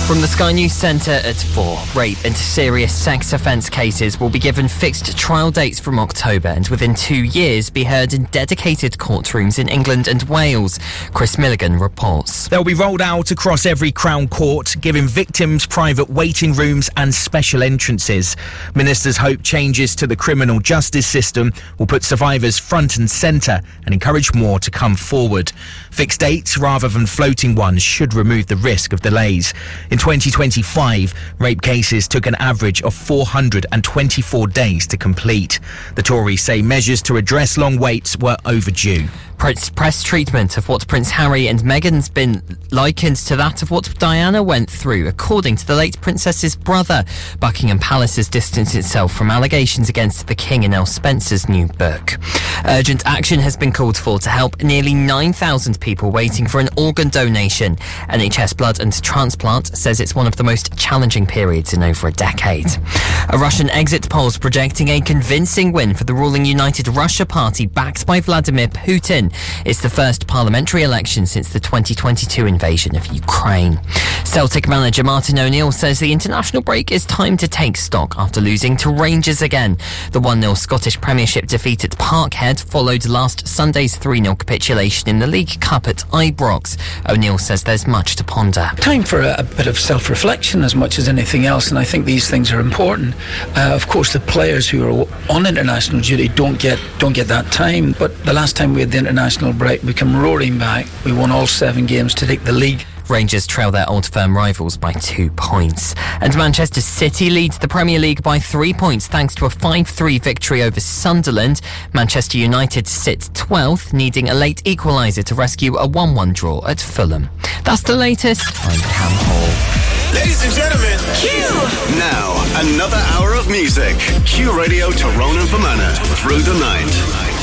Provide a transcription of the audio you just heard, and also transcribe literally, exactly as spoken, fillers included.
From the Sky News Centre at four, rape and serious sex offence cases will be given fixed trial dates from October and within two years be heard in dedicated courtrooms in England and Wales. Chris Milligan reports. They'll be rolled out across every Crown Court, giving victims private waiting rooms and special entrances. Ministers hope changes to the criminal justice system will put survivors front and centre and encourage more to come forward. Fixed dates rather than floating ones should remove the risk of delays. In twenty twenty-five, rape cases took an average of four hundred twenty-four days to complete. The Tories say measures to address long waits were overdue. Press, press treatment of what Prince Harry and Meghan's been likened to that of what Diana went through, according to the late princess's brother. Buckingham Palace has distanced itself from allegations against the King in Elle Spencer's new book. Urgent action has been called for to help nearly nine thousand people waiting for an organ donation. N H S Blood and Transplant says it's one of the most challenging periods in over a decade. A Russian exit poll's projecting a convincing win for the ruling United Russia Party backed by Vladimir Putin. It's the first parliamentary election since the twenty twenty-two invasion of Ukraine. Celtic manager Martin O'Neill says the international break is time to take stock after losing to Rangers again. The one nil Scottish Premiership defeat at Parkhead followed last Sunday's three nil capitulation in the League Cup at Ibrox. O'Neill says there's much to ponder. Time for a, a bit of self-reflection as much as anything else, and I think these things are important. Uh, of course, the players who are on international duty don't get don't get that time, but the last time we had the international break, we come roaring back. We won all seven games to take the league. Rangers trail their old firm rivals by two points. And Manchester City leads the Premier League by three points thanks to a five three victory over Sunderland. Manchester United sit twelfth, needing a late equaliser to rescue a one one draw at Fulham. That's the latest. I'm Cam Hall. Ladies and gentlemen, Q! Now, another hour of music. Q Radio Tyrone and Fermanagh through the night.